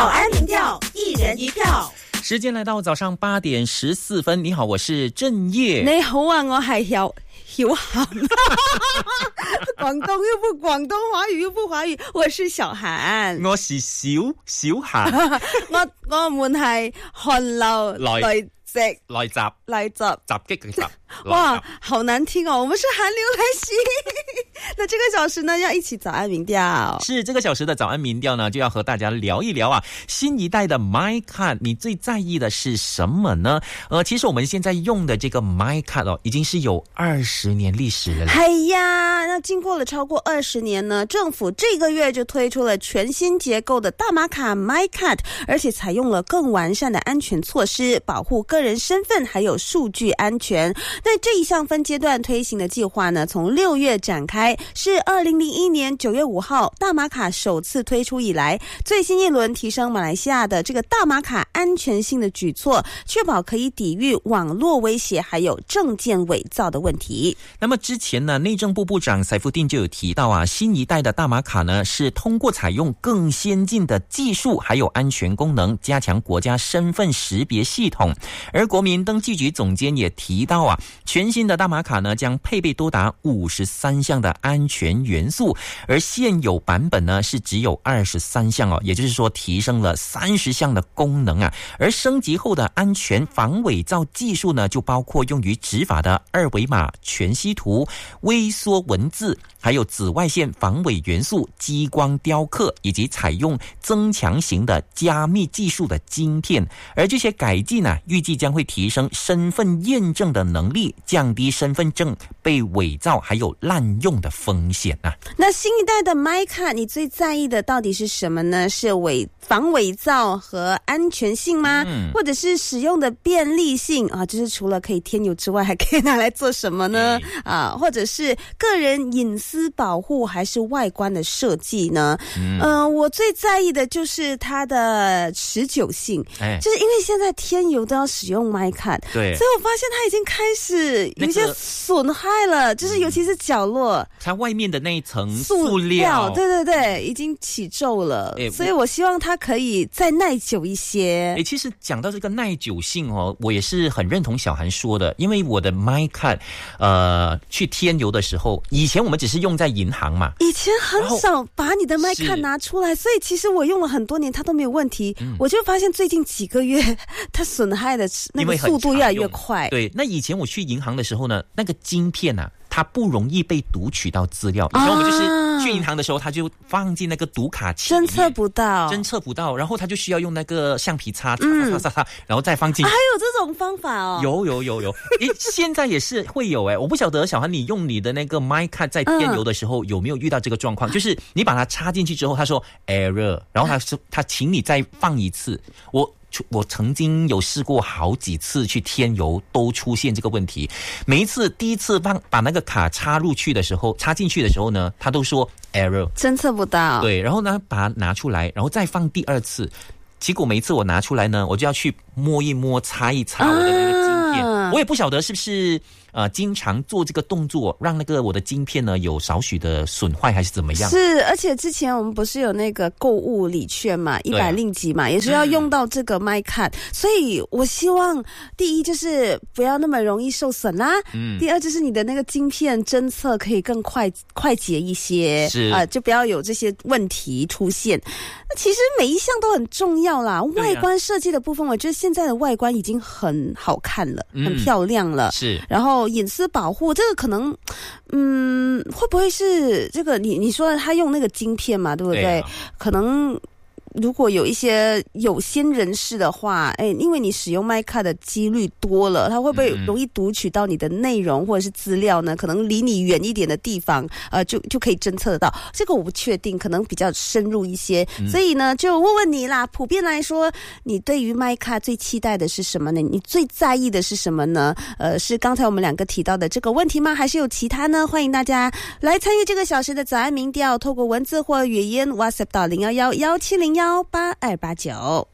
早安民调，一人一票。 时间来到早上8点14分。你好，我是郑业。 你好啊，我係小涵。廣東又不廣東，華語又不華語，我是小涵。 我是小涵。 我們係韓流來襲嘅襲。 哇，好難聽哦！我們是韓流來襲。那這個小時呢，要一起早安民調。 是這個小時的早安民調呢，就要和大家聊一聊啊，新一代的 MyCard， 你最在意的是什麼呢？其實我們現在用的這個 MyCard 哦，已經是有20年歷史了。 係呀，那經過了超過20年呢，政府這個月就推出了全新結構的大馬卡 MyCard， 而且採用了更完善的安全措施，保護個人身份還有數據安全。那這一項分階段推行的計劃呢，從6月展開，是2001年9月5號大馬卡首次推出以來，最新一輪提升馬來西亞的這個大馬卡安全性的舉措，確保可以抵禦網絡威脅還有證件偽造的問題。 那麼之前呢，內政部部長賽夫丁就有提到啊，新一代的大馬卡呢，是通過採用更先進的技術還有安全功能，加強國家身份識別系統。而國民登記局總監也提到啊，全新的大馬卡呢，將配備多達53項的安全元素，而現有版本呢是只有23項哦，也就是說提升了30項的功能啊。而升級後的安全防偽造技術呢，就包括用於執法的二維碼、全息圖、微縮文字，還有紫外線防偽元素、激光雕刻，以及採用增強型的加密技術的晶片。而這些改進呢，預計將會提升身份驗證的能力，降低身份證被偽造還有濫用的風險啊。 那新一代的 MyCard 你最在意的到底是什麼呢？是防偽造和安全性嗎？或者是使用的便利性啊？就是除了可以添油之外，還可以拿來做什麼呢？或者是個人隱私保護還是外觀的設計呢？我最在意的就是它的持久性，就是因為現在添油都要使用 MyCard，對，所以我發現它已經開始有一些損害了，就是尤其是角落， 它外面的那一層塑料， 對，已經起皺了，所以我希望它可以再耐久一些。 其實講到這個耐久性哦，我也是很認同小涵說的，因為我的 MyCard 去添油的時候，以前我們只是用在銀行嘛， 以前很少把你的 MyCard 拿出來，所以其實我用了很多年它都沒有問題，我就發現最近幾個月它損害的那個速度越來越快。 對，那以前我去銀行的時候呢，那個晶片啊，它不容易被讀取到資料，以前我們就是去銀行的時候，它就放進那個讀卡器， 偵測不到， 然後它就需要用那個橡皮擦，然後再放進。 還有這種方法哦？ 有，現在也是會有我不曉得小涵你用你的那個 MyCard 在添油的時候有沒有遇到這個狀況？就是你把它插進去之後，他說 error， 然後他請你再放一次。我曾經有試過好幾次去添油都出現這個問題，每一次第一次把那個卡插進去的時候呢，他都說 error， 偵測不到。 對，然後呢把它拿出來，然後再放第二次，結果每一次我拿出來呢，我就要去摸一摸擦一擦我的那個晶片，我也不曉得是不是經常做這個動作，讓那個我的晶片呢有少許的損壞還是怎麼樣？ 是，而且之前我們不是有那個購物禮券嘛，100令吉嘛，也是要用到這個 MyCard，所以我希望第一就是不要那麼容易受損啦，第二就是你的那個晶片偵測可以更快捷一些，就不要有這些問題出現。那其實每一項都很重要啦，外觀設計的部分，我覺得現在的外觀已經很好看了，很漂亮了，是，然後隱私保護這個可能會不會是這個你說他用那個晶片嘛，對不對？可能如果有一些有心人士的話，因為你使用 MyCard 的幾率多了，它會不會容易讀取到你的內容或者是資料呢？可能離你遠一點的地方，就可以偵測得到。這個我不確定，可能比較深入一些。所以呢，就問你啦，普遍來說，你對於 MyCard 最期待的是什麼呢？你最在意的是什麼呢？是剛才我們兩個提到的這個問題嗎？還是有其他呢？歡迎大家來參與這個小時的早安民調，透過文字或語音 WhatsApp 到011-1701-8289。